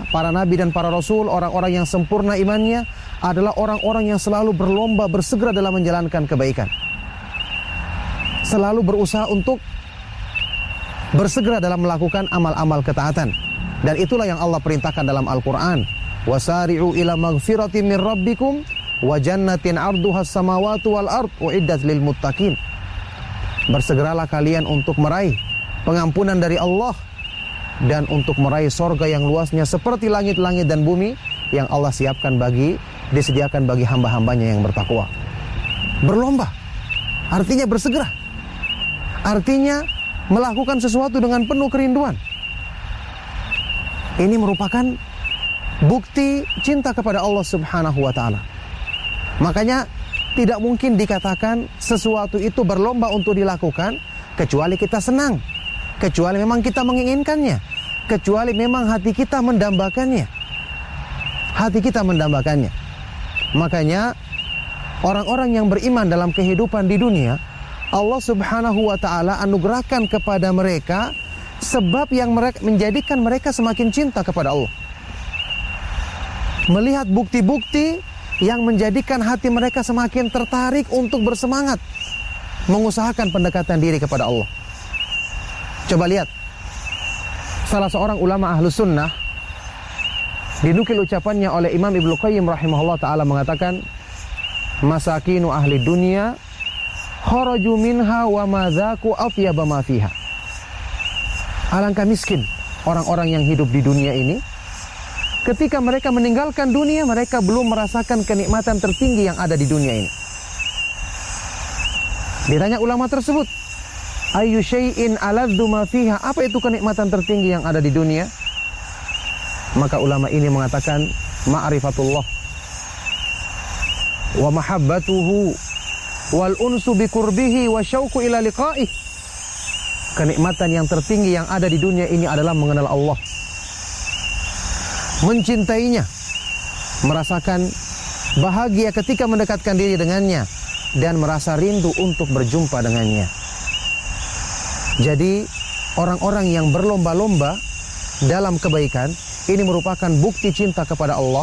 para nabi dan para rasul, orang-orang yang sempurna imannya adalah orang-orang yang selalu berlomba bersegera dalam menjalankan kebaikan. Selalu berusaha untuk bersegera dalam melakukan amal-amal ketaatan. Dan itulah yang Allah perintahkan dalam Al-Quran. Wasari'u ila maghfiratin min rabbikum wa jannatin 'arduhas samawati wal ard uiddat lil muttaqin. Bersegeralah kalian untuk meraih pengampunan dari Allah dan untuk meraih sorga yang luasnya seperti langit-langit dan bumi yang Allah disediakan bagi hamba-hambanya yang bertakwa. Berlomba artinya bersegera, artinya melakukan sesuatu dengan penuh kerinduan. Ini merupakan bukti cinta kepada Allah Subhanahu wa ta'ala. Makanya tidak mungkin dikatakan sesuatu itu berlomba untuk dilakukan kecuali kita senang, kecuali memang kita menginginkannya, kecuali memang hati kita mendambakannya. Hati kita mendambakannya. Makanya orang-orang yang beriman dalam kehidupan di dunia, Allah Subhanahu wa ta'ala anugerahkan kepada mereka sebab yang menjadikan mereka semakin cinta kepada Allah. Melihat bukti-bukti yang menjadikan hati mereka semakin tertarik untuk bersemangat mengusahakan pendekatan diri kepada Allah. Coba lihat, salah seorang ulama Ahlus Sunnah, dinukil ucapannya oleh Imam Ibnu Qayyim rahimahullah ta'ala mengatakan, masakinu ahli dunia kharaju minha wa madzaku atyaba ma fiha. Alangkah miskin orang-orang yang hidup di dunia ini. Ketika mereka meninggalkan dunia, mereka belum merasakan kenikmatan tertinggi yang ada di dunia ini. Ditanya ulama tersebut, ayyu syai'in aladdu ma fiha, apa itu kenikmatan tertinggi yang ada di dunia? Maka ulama ini mengatakan, ma'rifatullah wa mahabbatuhu wal unsu bi qurbihi wa syauqu ila liqa'ih. Kenikmatan yang tertinggi yang ada di dunia ini adalah mengenal Allah, mencintainya, merasakan bahagia ketika mendekatkan diri dengannya, dan merasa rindu untuk berjumpa dengannya. Jadi orang-orang yang berlomba-lomba dalam kebaikan ini merupakan bukti cinta kepada Allah.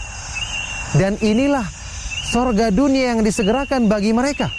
Dan inilah sorga dunia yang disegerakan bagi mereka.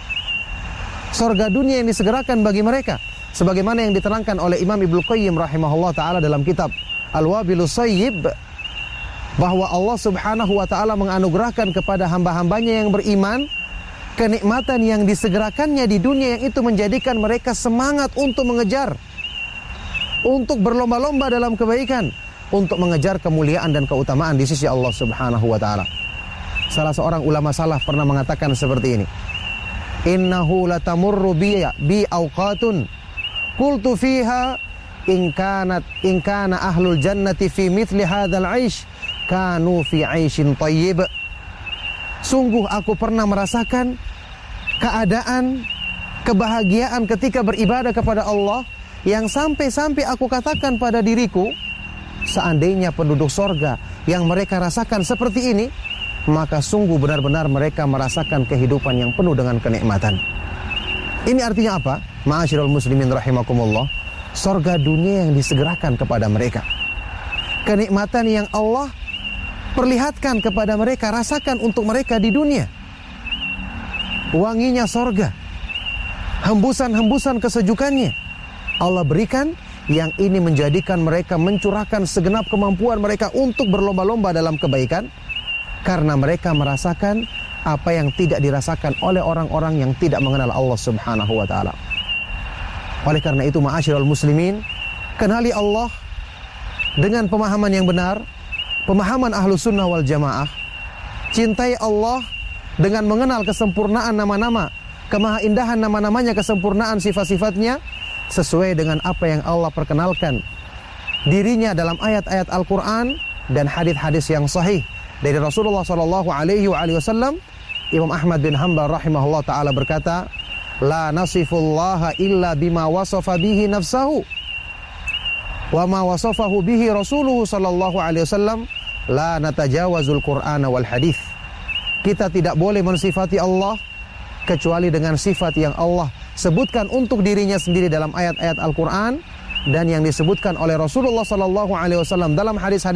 Sorga dunia yang disegerakan bagi mereka, sebagaimana yang diterangkan oleh Imam Ibnu Qayyim rahimahullah ta'ala dalam kitab Al-Wabilus Sayyib, bahwa Allah Subhanahu wa ta'ala menganugerahkan kepada hamba-hambanya yang beriman kenikmatan yang disegerakannya di dunia, yang itu menjadikan mereka semangat untuk mengejar, untuk berlomba-lomba dalam kebaikan, untuk mengejar kemuliaan dan keutamaan di sisi Allah Subhanahu wa ta'ala. Salah seorang ulama salaf pernah mengatakan seperti ini, innahu latamurru bi awqatun qultu fiha in kana ahlul jannati fi mithli hadzal 'aish kanu fi 'aishin thayyib. Sungguh aku pernah merasakan keadaan kebahagiaan ketika beribadah kepada Allah, yang sampai-sampai aku katakan pada diriku, seandainya penduduk sorga yang mereka rasakan seperti ini, maka sungguh benar-benar mereka merasakan kehidupan yang penuh dengan kenikmatan. Ini artinya apa? Ma'asyiral muslimin rahimakumullah, sorga dunia yang disegerakan kepada mereka, kenikmatan yang Allah perlihatkan kepada mereka, rasakan untuk mereka di dunia. Wanginya sorga, hembusan-hembusan kesejukannya Allah berikan, yang ini menjadikan mereka mencurahkan segenap kemampuan mereka untuk berlomba-lomba dalam kebaikan, karena mereka merasakan apa yang tidak dirasakan oleh orang-orang yang tidak mengenal Allah Subhanahu wa ta'ala. Oleh karena itu, ma'asyiral muslimin, kenali Allah dengan pemahaman yang benar, pemahaman Ahlus Sunnah wal Jamaah. Cintai Allah dengan mengenal kesempurnaan nama-nama, kemahaindahan nama-namanya, kesempurnaan sifat-sifatnya, sesuai dengan apa yang Allah perkenalkan dirinya dalam ayat-ayat Al-Quran dan hadis-hadis yang sahih dari Rasulullah SAW. Imam Ahmad bin Hanbal rahimahullah ta'ala berkata, la nasifullaha illa bima wasafa bihi nafsahu wa ma wasafahu bihi rasuluhu sallallahu alaihi wasallam, la natajawazul qur'ana wal hadith. Kita tidak boleh mensifati Allah kecuali dengan sifat yang Allah sebutkan untuk dirinya sendiri dalam ayat-ayat Al-Quran dan yang disebutkan oleh Rasulullah sallallahu alaihi wasallam dalam hadis-hadis